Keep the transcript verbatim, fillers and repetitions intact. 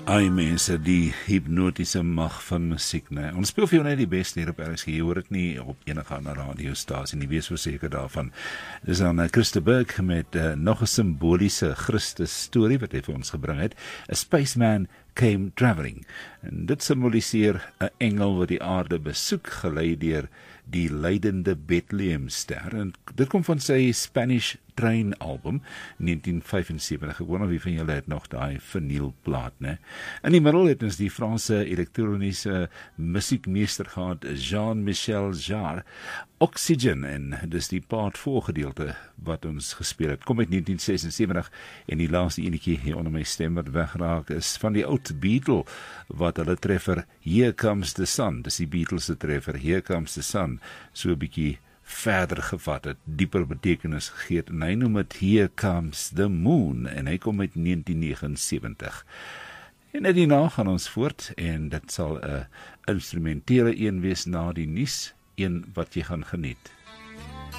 Ai mense, die hypnotiese mag van musiek, né? Ons speel vir jou net die beste hier op R S G. Jy hoor dit nie op enige ander radiostasie nie, wees verseker daarvan. Dis dan uh, Christa Burke met uh, nog 'n simboliese Christus storie wat hy vir ons gebring het. A Spaceman Came Traveling. En dit symboliseer 'n engel wat die aarde besoek, gelei deur die lydende Bethlehemster. En dit kom van sy Spanish Train album negentien vyfensewentig. Ek wonder wie van julle het nog daai vinylplaat, né? In die middel het ons die Franse elektroniese musiekmeester gehad, Jean-Michel Jarre, Oxygen, en dis die part voorgedeelte wat ons gespeel het. Kom uit negentien sesensewentig, en die laaste enetjie hier onder my stem wat wegraak is van die oud Beatle, wat hulle treffer Here Comes the Sun, dis die Beatles se treffer Here Comes the Sun, so 'n bietjie verder gevat het, dieper betekenis gegee het, en hy noem het Here Comes the Moon, en hy kom uit negentien negenensewentig. En net hierna gaan ons voort, en dit sal 'n instrumentele een wees na die nuus, een wat jy gaan geniet.